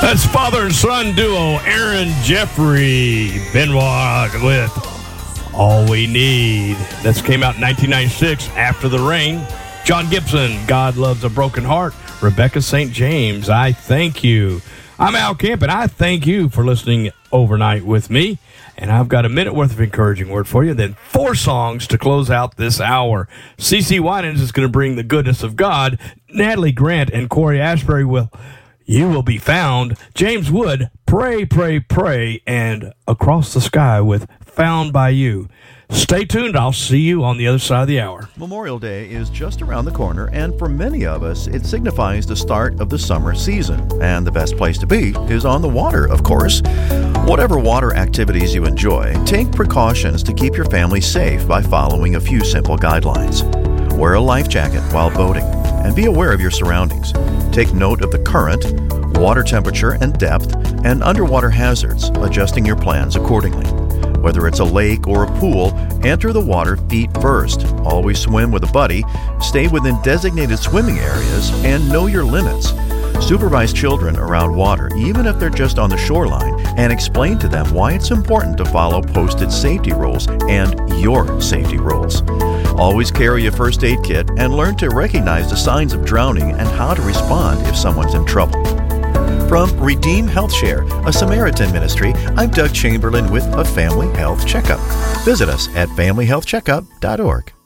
That's father and son duo Aaron Jeffrey Benoit with All We Need. This came out in 1996, After the Rain. John Gibson, God Loves a Broken Heart. Rebecca St. James, I Thank You. I'm Al Kemp, and I thank you for listening overnight with me. And I've got a minute worth of encouraging word for you, then 4 songs to close out this hour. CeCe Winans is going to bring the goodness of God. Natalie Grant and Corey Ashbury will You Will Be Found. James Wood, Pray, Pray, Pray, and Across the Sky with Found by You. Stay tuned. I'll see you on the other side of the hour. Memorial Day is just around the corner, and for many of us, it signifies the start of the summer season. And the best place to be is on the water, of course. Whatever water activities you enjoy, take precautions to keep your family safe by following a few simple guidelines. Wear a life jacket while boating, and be aware of your surroundings. Take note of the current, water temperature and depth, and underwater hazards, adjusting your plans accordingly. Whether it's a lake or a pool, enter the water feet first. Always swim with a buddy, stay within designated swimming areas, and know your limits. Supervise children around water, even if they're just on the shoreline, and explain to them why it's important to follow posted safety rules and your safety rules. Always carry a first aid kit and learn to recognize the signs of drowning and how to respond if someone's in trouble. From Redeem Health Share, a Samaritan ministry, I'm Doug Chamberlain with a Family Health Checkup. Visit us at familyhealthcheckup.org.